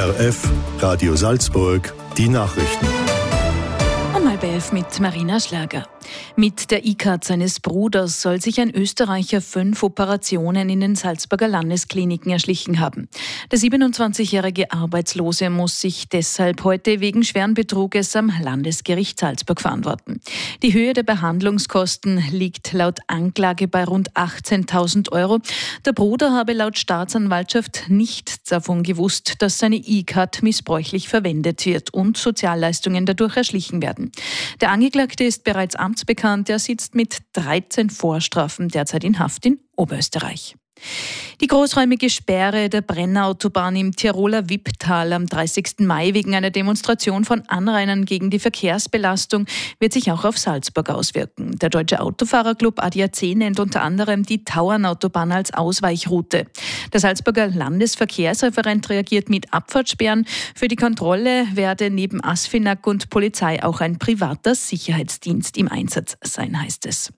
ORF Radio Salzburg, die Nachrichten. Einmal bei 11 mit Marina Schlager. Mit der E-Card seines Bruders soll sich ein Österreicher 5 Operationen in den Salzburger Landeskliniken erschlichen haben. Der 27-jährige Arbeitslose muss sich deshalb heute wegen schweren Betruges am Landesgericht Salzburg verantworten. Die Höhe der Behandlungskosten liegt laut Anklage bei rund 18.000 €. Der Bruder habe laut Staatsanwaltschaft nicht davon gewusst, dass seine E-Card missbräuchlich verwendet wird und Sozialleistungen dadurch erschlichen werden. Der Angeklagte ist bereits amtsbekannt. Er sitzt mit 13 Vorstrafen derzeit in Haft in Oberösterreich. Die großräumige Sperre der Brennerautobahn im Tiroler Wipptal am 30. Mai wegen einer Demonstration von Anrainern gegen die Verkehrsbelastung wird sich auch auf Salzburg auswirken. Der Deutsche Autofahrerclub ADAC nennt unter anderem die Tauernautobahn als Ausweichroute. Der Salzburger Landesverkehrsreferent reagiert mit Abfahrtssperren. Für die Kontrolle werde neben ASFINAG und Polizei auch ein privater Sicherheitsdienst im Einsatz sein, heißt es.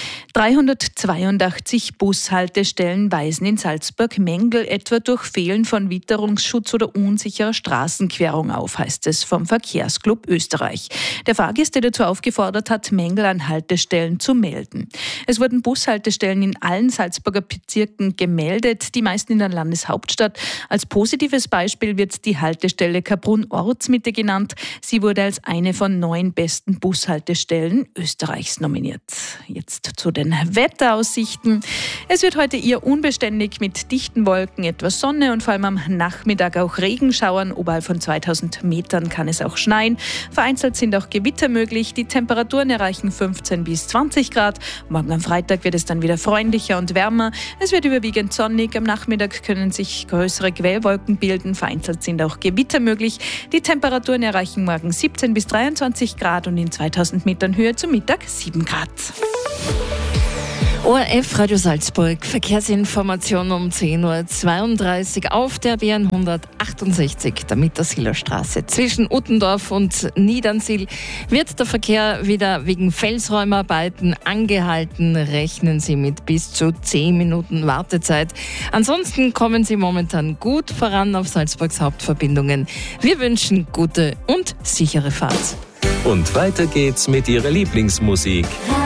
382 Bushaltestellen weisen in Salzburg Mängel etwa durch Fehlen von Witterungsschutz oder unsicherer Straßenquerung auf, heißt es vom Verkehrsclub Österreich. Der Fahrgäste dazu aufgefordert hat, Mängel an Haltestellen zu melden. Es wurden Bushaltestellen in allen Salzburger Bezirken gemeldet, die meisten in der Landeshauptstadt. Als positives Beispiel wird die Haltestelle Kaprun-Ortsmitte genannt. Sie wurde als eine von 9 besten Bushaltestellen Österreichs nominiert. Jetzt zu den Wetteraussichten. Es wird heute eher unbeständig mit dichten Wolken, etwas Sonne und vor allem am Nachmittag auch Regenschauern. Oberhalb von 2000 Metern kann es auch schneien. Vereinzelt sind auch Gewitter möglich. Die Temperaturen erreichen 15 bis 20 Grad. Morgen am Freitag wird es dann wieder freundlicher und wärmer. Es wird überwiegend sonnig. Am Nachmittag können sich größere Quellwolken bilden. Vereinzelt sind auch Gewitter möglich. Die Temperaturen erreichen morgen 17 bis 23 Grad und in 2000 Metern Höhe zum Mittag 7 Grad. ORF Radio Salzburg, Verkehrsinformation um 10.32 Uhr auf der B168, der Mittersiler Straße. Zwischen Uttendorf und Niedernsiel wird der Verkehr wieder wegen Felsräumarbeiten angehalten. Rechnen Sie mit bis zu 10 Minuten Wartezeit. Ansonsten kommen Sie momentan gut voran auf Salzburgs Hauptverbindungen. Wir wünschen gute und sichere Fahrt. Und weiter geht's mit Ihrer Lieblingsmusik.